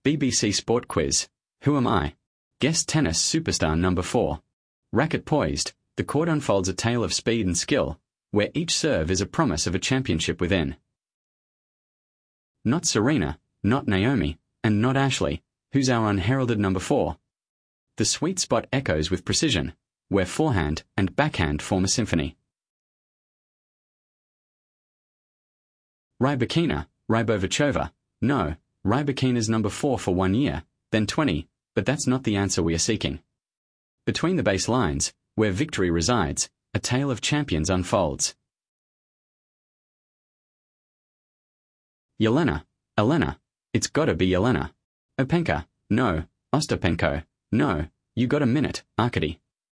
BBC Sport Quiz. Who am I? Guess tennis superstar number 4. Racket poised, the court unfolds a tale of speed and skill, where each serve is a promise of a championship within. Not Serena, not Naomi, and not Ashley, who's our unheralded number 4. The sweet spot echoes with precision, where forehand and backhand form a symphony. Rybakina, Rybovachova. No, Rybakina's number 4 for 1 year, then 20, but that's not the answer we are seeking. Between the base lines, where victory resides, a tale of champions unfolds. Yelena, Elena. It's gotta be Yelena. Openka. No. Ostapenko. No. You got a minute, Arkady.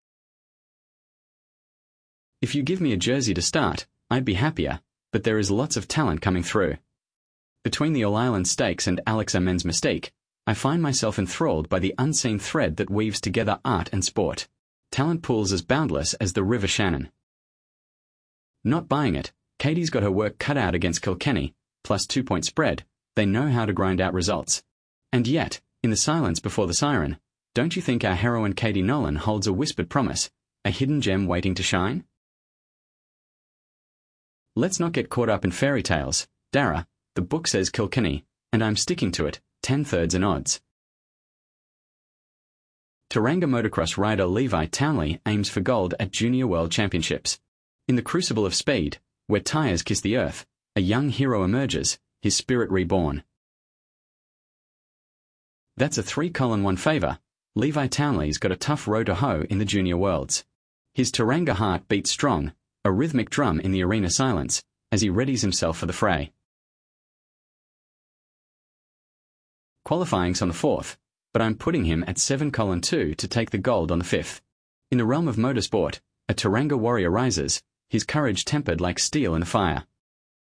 If you give me a jersey to start, I'd be happier, but there is lots of talent coming through. Between the All Ireland Stakes and Alex Amen's Mystique, I find myself enthralled by the unseen thread that weaves together art and sport. Talent pools as boundless as the River Shannon. Not buying it, Katie's got her work cut out against Kilkenny, plus 2-point spread. They know how to grind out results. And yet, in the silence before the siren, don't you think our heroine Katie Nolan holds a whispered promise, a hidden gem waiting to shine? Let's not get caught up in fairy tales. Dara, the book says Kilkenny, and I'm sticking to it, 10/3 in odds. Taranga motocross rider Levi Townley aims for gold at Junior World Championships. In the crucible of speed, where tires kiss the earth, a young hero emerges, his spirit reborn. That's a 3-1 favour. Levi Townley's got a tough row to hoe in the Junior Worlds. His Taranga heart beats strong, a rhythmic drum in the arena silence, as he readies himself for the fray. Qualifying's on the 4th, but I'm putting him at 7-2 to take the gold on the 5th. In the realm of motorsport, a Taranga warrior rises, his courage tempered like steel in a fire.